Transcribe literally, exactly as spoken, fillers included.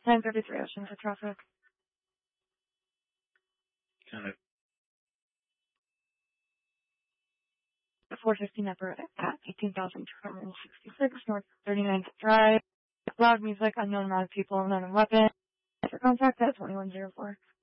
nine thirty-three Ocean for traffic. Got it. four fifteen Upper at eighteen thousand two hundred sixty-six North thirty-ninth Drive. Loud music, unknown amount of people, unknown weapon. For contact at twenty-one oh four.